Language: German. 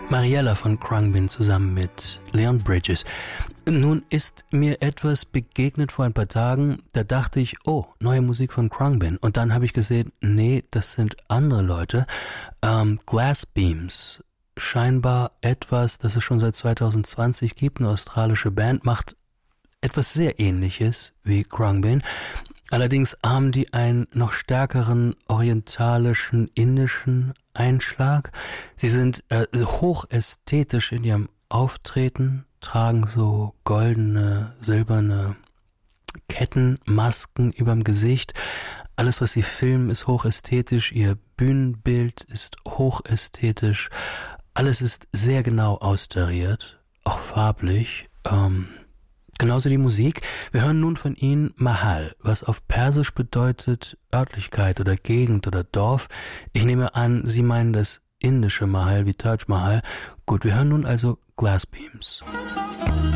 Mariella von Khruangbin zusammen mit Leon Bridges. Nun ist mir etwas begegnet vor ein paar Tagen, da dachte ich, oh, neue Musik von Khruangbin. Und dann habe ich gesehen, nee, das sind andere Leute. Glass Beams, scheinbar etwas, das es schon seit 2020 gibt. Eine australische Band macht etwas sehr Ähnliches wie Khruangbin. Allerdings haben die einen noch stärkeren orientalischen, indischen Einschlag. Sie sind hochästhetisch in ihrem Auftreten, tragen so goldene, silberne Kettenmasken überm Gesicht. Alles, was sie filmen, ist hochästhetisch. Ihr Bühnenbild ist hochästhetisch. Alles ist sehr genau austariert, auch farblich. Genauso die Musik. Wir hören nun von ihnen Mahal, was auf Persisch bedeutet Örtlichkeit oder Gegend oder Dorf. Ich nehme an, Sie meinen das indische Mahal wie Taj Mahal. Gut, wir hören nun also Glass Beams.